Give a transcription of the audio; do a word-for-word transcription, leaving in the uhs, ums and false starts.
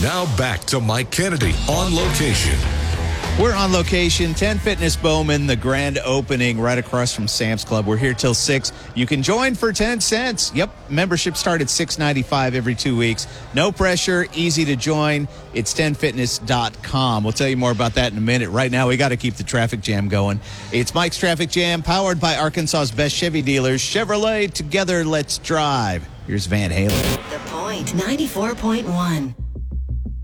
Now back to Mike Kennedy on location. We're on location, ten Fitness Bowman, the grand opening right across from Sam's Club. We're here till six. You can join for ten cents. Yep, membership start at six ninety-five every two weeks. No pressure, easy to join. It's ten fitness dot com. We'll tell you more about that in a minute. Right now, we got to keep the traffic jam going. It's Mike's Traffic Jam, powered by Arkansas's best Chevy dealers. Chevrolet, together, let's drive. Here's Van Halen. The Point ninety-four point one.